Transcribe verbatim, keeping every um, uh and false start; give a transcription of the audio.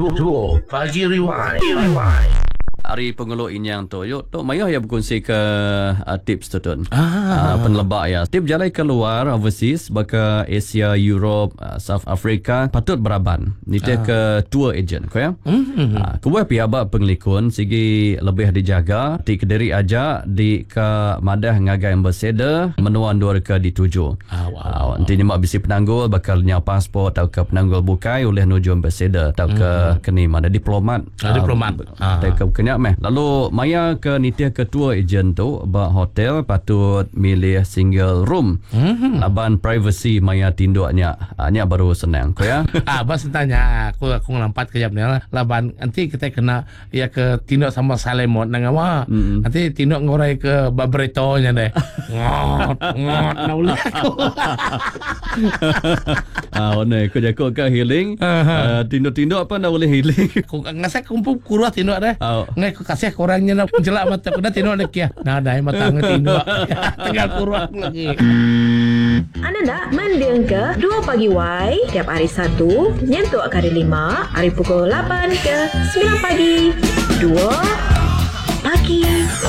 Dua Pagi Rewind. Hari pengeluk inyang tu. Yuk, Tok Mayah ya berkongsi ke uh, tips tu tu. Ah. Uh, penelebak ya. Tip jalan keluar overseas baka Asia, Europe, uh, South Africa patut beraban. Ni dia Ah. ke tour agent ko ya. Mm-hmm. Uh, kubuai pihak penglikun sigi lebih dijaga di Kediri aja di ke madah ngagai ambassador menuan dua ke dituju. Ah, wow. Uh, nanti nyemak bisi penanggul bakal nya pasport atau ke penanggul bukai oleh nuju ambassador atau ke mm-hmm. keni mana diplomat. Ah, diplomat. Uh, Ah. ke kenyak meh. Lalu maya ke nitia ketua ejen tu ba hotel patut milih single room. Mm-hmm. Laban privacy maya tinduknya. Nya baru senang ko ya. Ah, bas tanya aku aku ngelampat kejap ni lah. Laban nanti kita kena ya ke tinduk sama Salemot nang apa. Mm-mm. Nanti tinduk ngorai ke Babretonya deh. Ngot ngot nauli aku. Ah, one ko jako ke healing. Aha. Uh, tinduk-tinduk apa nak boleh healing. Aku ngasih kumpul kurus tinduk deh. Oh. Ngai aku kasih korangnya nak jelak mata aku dah tinduk dah kia. Nah dah matang tinduk. Tinggal kurus lagi. Anda nak mendengar ke dua Pagi Y tiap hari Sabtu nyentuh kali lima hari pukul lapan ke sembilan pagi. dua Pagi